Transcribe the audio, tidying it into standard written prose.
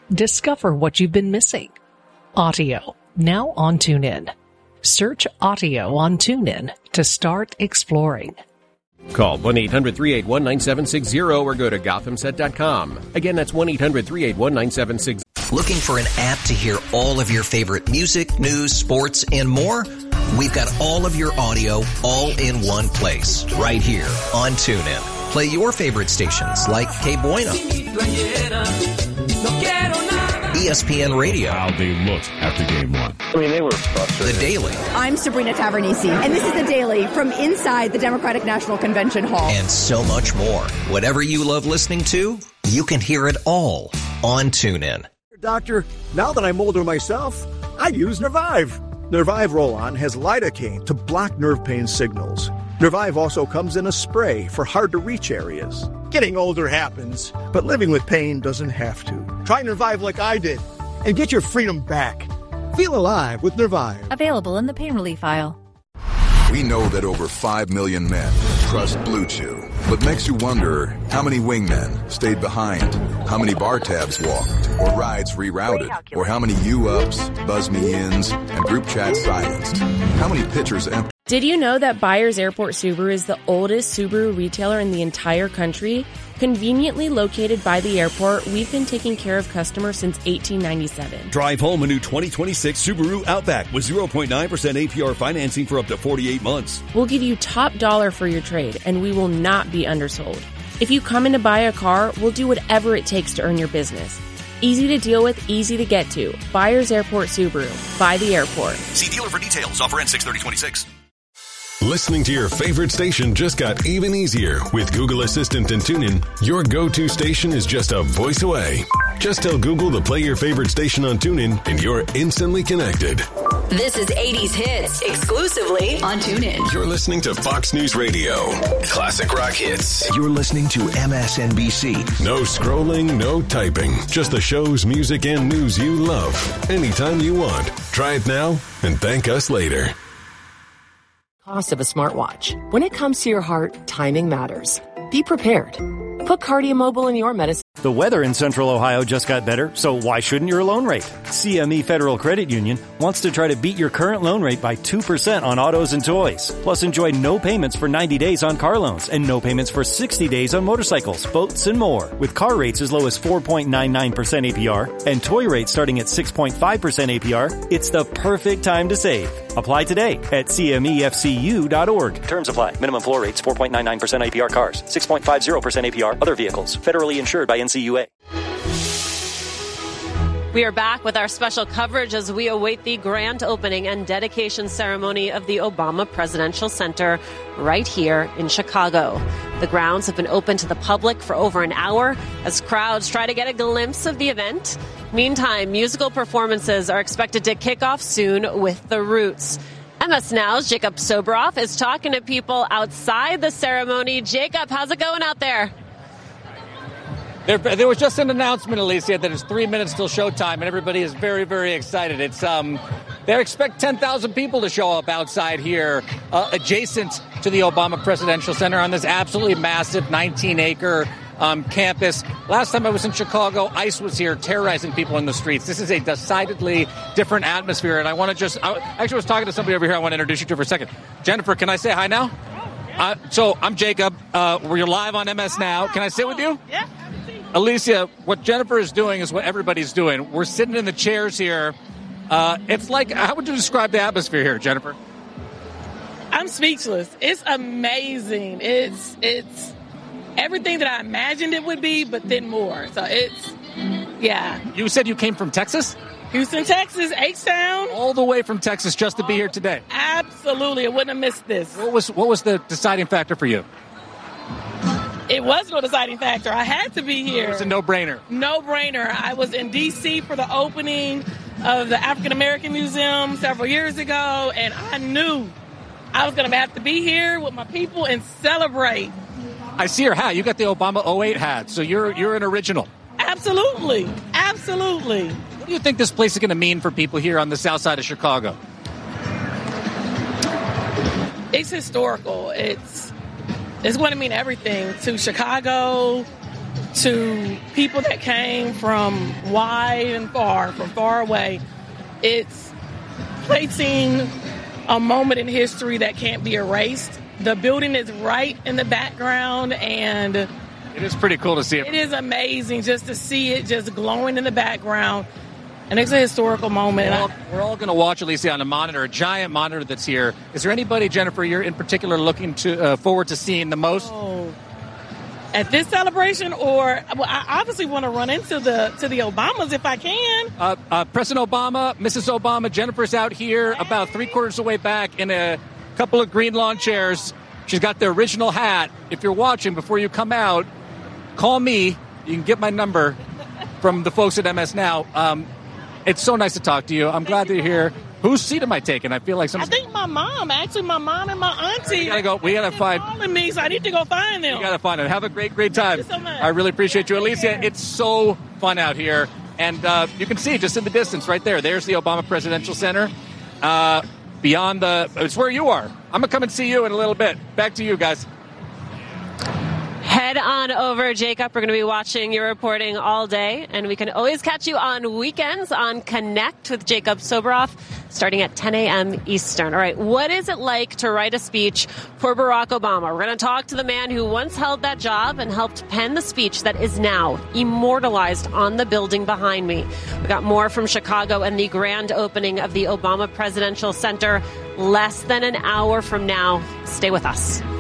Discover what you've been missing. Audio, now on TuneIn. Search audio on TuneIn to start exploring. Call 1-800-381-9760 or go to gothamset.com. Again, that's 1-800-381-9760. Looking for an app to hear all of your favorite music, news, sports, and more? We've got all of your audio all in one place, right here on TuneIn. Play your favorite stations like Que Bueno, ESPN Radio. How they looked after game one. I mean, they were frustrated. The Daily. I'm Sabrina Tavernisi, and this is The Daily from inside the Democratic National Convention Hall. And so much more. Whatever you love listening to, you can hear it all on TuneIn. Doctor, now that I'm older myself, I use Nervive. Nervive Roll-On has lidocaine to block nerve pain signals. Nervive also comes in a spray for hard-to-reach areas. Getting older happens, but living with pain doesn't have to. Try Nervive like I did and get your freedom back. Feel alive with Nervive. Available in the pain relief aisle. We know that over 5 million men trust Blue Chew. But makes you wonder how many wingmen stayed behind, how many bar tabs walked, or rides rerouted, or how many U-ups, buzz-me-ins, and group chats silenced. How many pitchers empty. Did you know that Byers Airport Subaru is the oldest Subaru retailer in the entire country? Conveniently located by the airport, we've been taking care of customers since 1897. Drive home a new 2026 Subaru Outback with 0.9% APR financing for up to 48 months. We'll give you top dollar for your trade, and we will not be undersold. If you come in to buy a car, we'll do whatever it takes to earn your business. Easy to deal with, easy to get to. Byers Airport Subaru. By the airport. See dealer for details. Offer ends 6/30/26. Listening to your favorite station just got even easier with Google Assistant and TuneIn. Your go-to station is just a voice away. Just tell Google to play your favorite station on TuneIn and you're instantly connected. This is 80s Hits, exclusively on TuneIn. You're listening to Fox News Radio. Classic rock hits. You're listening to MSNBC. No scrolling, no typing. Just the shows, music, and news you love. Anytime you want. Try it now and thank us later. Cost of a smartwatch. When it comes to your heart, timing matters. Be prepared. Put KardioMobile in your medicine. The weather in Central Ohio just got better, so why shouldn't your loan rate? CME Federal Credit Union wants to try to beat your current loan rate by 2% on autos and toys. Plus, enjoy no payments for 90 days on car loans and no payments for 60 days on motorcycles, boats, and more. With car rates as low as 4.99% APR and toy rates starting at 6.5% APR, it's the perfect time to save. Apply today at CMEFCU.org. Terms apply. Minimum floor rates 4.99% APR cars, 6.50% APR other vehicles. Federally insured by NCUA. We are back with our special coverage as we await the grand opening and dedication ceremony of the Obama Presidential Center right here in Chicago. The grounds have been open to the public for over an hour as crowds try to get a glimpse of the event. Meantime, musical performances are expected to kick off soon with The Roots. MS Now's Jacob Sobroff is talking to people outside the ceremony. Jacob, how's it going out there? There was just an announcement, Alicia, that it's 3 minutes till showtime, and everybody is very, very excited. It's they expect 10,000 people to show up outside here, adjacent to the Obama Presidential Center on this absolutely massive 19-acre campus. Last time I was in Chicago, ICE was here terrorizing people in the streets. This is a decidedly different atmosphere, and I actually was talking to somebody over here I want to introduce you to for a second. Jennifer, can I say hi now? So I'm Jacob. We're live on MS Now. Can I sit with you? Yeah. Alicia, what Jennifer is doing is what everybody's doing. We're sitting in the chairs here. It's like, how would you describe the atmosphere here, Jennifer? I'm speechless. It's amazing. It's everything that I imagined it would be, but then more. So yeah. You said you came from Texas? Houston, Texas, H-Town. All the way from Texas just to be here today. Absolutely. I wouldn't have missed this. What was the deciding factor for you? It was no deciding factor. I had to be here. It was a no-brainer. No-brainer. I was in D.C. for the opening of the African American Museum several years ago, and I knew I was going to have to be here with my people and celebrate. I see your hat. You got the Obama 08 hat, so you're an original. Absolutely. Absolutely. What do you think this place is going to mean for people here on the south side of Chicago? It's historical. It's going to mean everything to Chicago, to people that came from wide and far, from far away. It's placing a moment in history that can't be erased. The building is right in the background, and it is pretty cool to see it. It is amazing just to see it just glowing in the background. And it's a historical moment. We're all going to watch, Alicia, on a monitor, a giant monitor that's here. Is there anybody, Jennifer, you're in particular looking to forward to seeing the most? At this celebration, or I obviously want to run into the Obamas if I can. President Obama, Mrs. Obama, Jennifer's out here about 3/4 of the way back in a couple of green lawn chairs. She's got the original hat. If you're watching, before you come out, call me. You can get my number from the folks at MS Now. It's so nice to talk to you. I'm glad that you're here. Whose seat am I taking? I feel like I think my mom. Actually, my mom and my auntie. We gotta go. We gotta find. Calling me, so I need to go find them. You gotta find them. Have a great time. Thank you so much. I really appreciate you, Alicia. It's so fun out here, and you can see just in the distance right there. There's the Obama Presidential Center. Beyond it's where you are. I'm gonna come and see you in a little bit. Back to you guys. Head on over, Jacob. We're going to be watching your reporting all day, and we can always catch you on weekends on Connect with Jacob Soboroff, starting at 10 a.m. Eastern. All right, what is it like to write a speech for Barack Obama? We're going to talk to the man who once held that job and helped pen the speech that is now immortalized on the building behind me. We got more from Chicago and the grand opening of the Obama Presidential Center less than an hour from now. Stay with us.